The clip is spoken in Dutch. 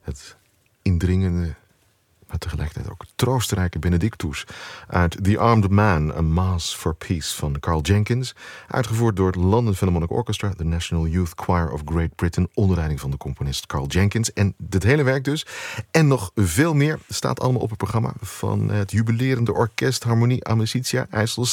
Het indringende, maar tegelijkertijd ook troostrijke Benedictus uit The Armed Man, A Mass for Peace van Carl Jenkins, uitgevoerd door het London Philharmonic Orchestra, de National Youth Choir of Great Britain, onder leiding van de componist Carl Jenkins. En dit hele werk dus, en nog veel meer, staat allemaal op het programma van het jubilerende orkest Harmonie Amicitia IJssel